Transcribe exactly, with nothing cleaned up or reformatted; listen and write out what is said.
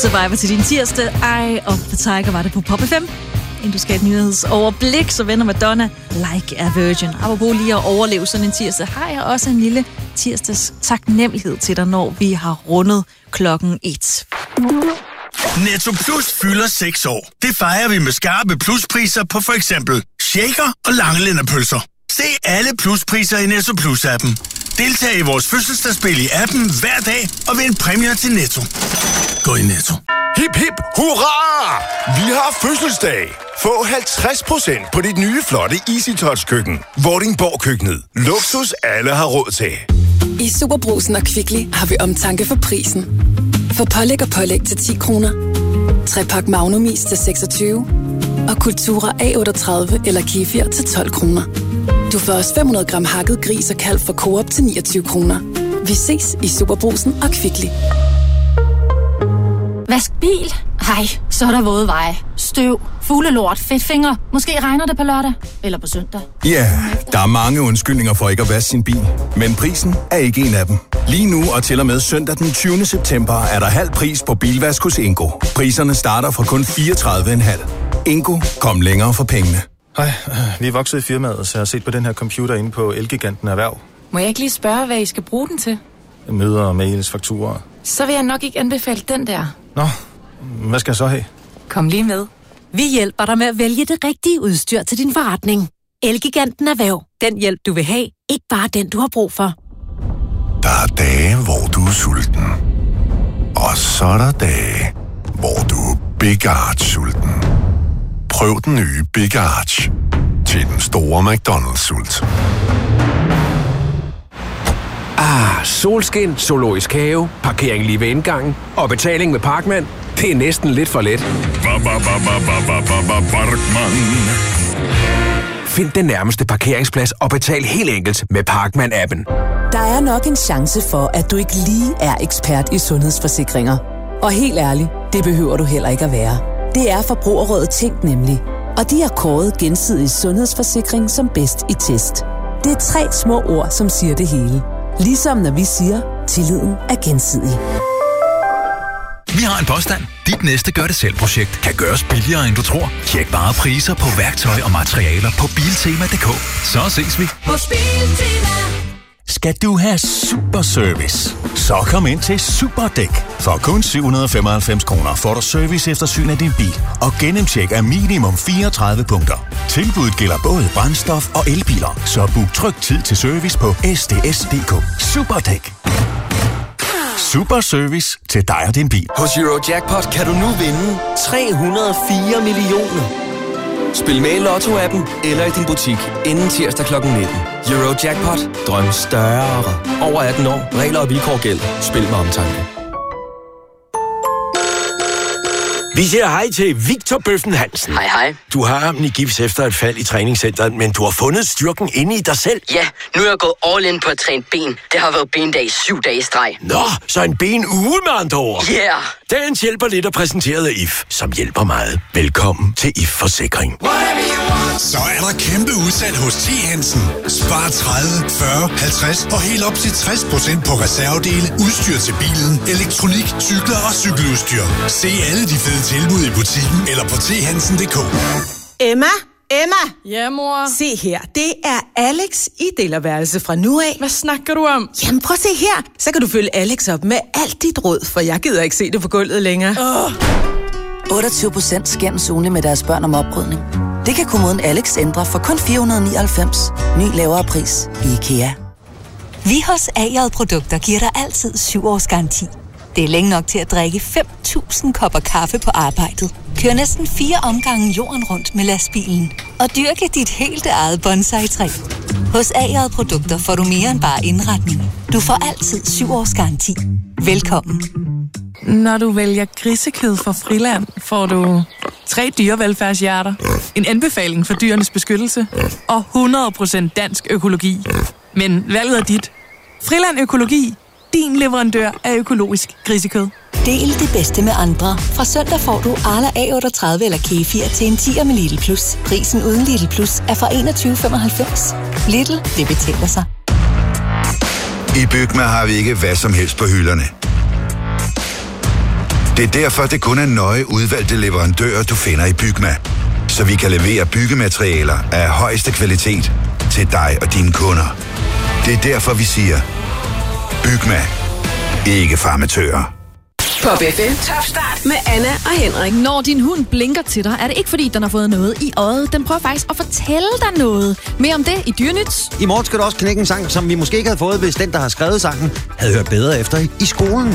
Survivor til din tirsdag. Eye of the Tiger var det på Pop F M. Inden du skal have et nyhedsoverblik, så vender Madonna Like a Virgin. Apropos lige at overleve sådan en tirsdag, har jeg også en lille tirsdags taknemmelighed til dig, når vi har rundet klokken et. Netto Plus fylder seks år. Det fejrer vi med skarpe pluspriser på for eksempel shaker og langelænderpølser. Se alle pluspriser i Netto Plus-appen. Deltag i vores fødselsdagsspil i appen hver dag og vind præmier til Netto. Gå i Netto. Hip hip hurra! Vi har fødselsdag. Få halvtreds procent på dit nye flotte EasyTouch køkken. Vordingborg køkkenet. Luksus alle har råd til. I Superbrugsen og Kvickly har vi omtanke for prisen. For pålæg og pålæg til ti kroner. Trepak Magnumis til seksogtyve. Og Kultura A otteogtredive eller Kefir til tolv kroner. Du får også fem hundrede gram hakket gris og kalv for Coop til niogtyve kroner. Vi ses i Superbrugsen og Kvickly. Vask bil? Ej, så er der våde veje. Støv, fuglelort, fedtfinger. Måske regner det på lørdag. Eller på søndag. Ja, yeah, der er mange undskyldninger for ikke at vaske sin bil. Men prisen er ikke en af dem. Lige nu og til og med søndag den tyvende september er der halv pris på bilvask hos Ingo. Priserne starter fra kun fireogtredive komma fem. Ingo, kom længere for pengene. Hej, vi er vokset i firmaet, så jeg har set på den her computer inde på Elgiganten Erhverv. Må jeg ikke lige spørge, hvad I skal bruge den til? Møder, mails, fakturer. Så vil jeg nok ikke anbefale den der. Nå, hvad skal jeg så have? Kom lige med. Vi hjælper dig med at vælge det rigtige udstyr til din forretning. Elgiganten Erhverv. Den hjælp, du vil have. Ikke bare den, du har brug for. Der er dage, hvor du er sulten. Og så er der dage, hvor du er Big Arch sulten. Prøv den nye Big Arch til den store McDonald's-sult. Ah, solskin, zoologisk have, parkering lige ved indgangen og betaling med Parkman. Det er næsten lidt for let. Find den nærmeste parkeringsplads og betal helt enkelt med Parkman-appen. Der er nok en chance for, at du ikke lige er ekspert i sundhedsforsikringer. Og helt ærligt, det behøver du heller ikke at være. Det er Forbrugerrådet Tænk nemlig. Og de har kåret gensidig sundhedsforsikring som bedst i test. Det er tre små ord, som siger det hele. Ligesom når vi siger, tilliden er gensidig. Vi har en påstand. Dit næste gør-det-selv-projekt kan gøres billigere, end du tror. Tjek bare priser på værktøj og materialer på Biltema punktum d k. Så ses vi hos Biltema. Skal du have super service? Så kom ind til Superdæk. For kun syv hundrede og femoghalvfems kroner får du service eftersyn af din bil og gennemtjek af minimum fireogtredive punkter. Tilbuddet gælder både brændstof og elbiler, så book tryg tid til service på s d s punktum d k. Superdæk. Super service til dig og din bil. Hos Eurojackpot kan du nu vinde tre hundrede og fire millioner. Spil med i Lotto-appen eller i din butik inden tirsdag klokken nitten. Eurojackpot. Drøm større. Over atten år. Regler og vilkår gælder. Spil med omtanke. Vi siger hej til Victor Bøffen Hansen. Hej hej. Du har armen i gips efter et fald i træningscenteret, men du har fundet styrken inde i dig selv. Ja, nu er jeg gået all in på at træne ben. Det har været bendag i syv dage i streg. Nå, så en benuge med andre ord. Ja. Yeah. Dagens hjælper lidt er præsenteret af I F, som hjælper meget. Velkommen til I F Forsikring. Så er der kæmpe udsat hos T. Hansen. Spar tredive, fyrre, halvtreds og helt op til tres procent på reservedele, udstyr til bilen, elektronik, cykler og cykeludstyr. Se alle de fede tilbud i butikken eller på t hansen punktum d k. Emma? Emma? Ja, mor? Se her, det er Alex i delerværelse fra nu af. Hvad snakker du om? Jamen prøv at se her, så kan du følge Alex op med alt dit råd, for jeg gider ikke se det på gulvet længere. Oh. otteogtyve procent skændes ugenligt med deres børn om oprydning. Det kan kommunen Alex ændre for kun fire hundrede og nioghalvfems. Ny lavere pris i IKEA. Vi hos A J Produkter giver dig altid syv års garanti. Det er længe nok til at drikke fem tusind kopper kaffe på arbejdet. Kør næsten fire omgange jorden rundt med lastbilen. Og dyrke dit helt eget bonsai-træ. Hos A J Produkter får du mere end bare indretning. Du får altid syv års garanti. Velkommen. Når du vælger grisekød fra Friland, får du tre dyrevelfærdshjerter, en anbefaling for dyrenes beskyttelse og hundrede procent dansk økologi. Men valget er dit. Friland Økologi. Din leverandør af økologisk grisekød. Del det bedste med andre. Fra søndag får du Arla A otteogtredive eller Kefir til en tier med Lidl Plus. Prisen uden Lidl Plus er fra enogtyve femoghalvfems. Lidl, det betaler sig. I Bygma har vi ikke hvad som helst på hylderne. Det er derfor, det kun er nøje udvalgte leverandører, du finder i Bygma. Så vi kan levere byggematerialer af højeste kvalitet til dig og dine kunder. Det er derfor, vi siger, Bygma. Ikke farmatører. Pop F M. Top start med Anna og Henrik. Når din hund blinker til dig, er det ikke fordi, den har fået noget i øjet. Den prøver faktisk at fortælle dig noget. Mere om det i Dyrenyt. I morgen skal du også knække en sang, som vi måske ikke havde fået, hvis den, der har skrevet sangen, havde hørt bedre efter i skolen.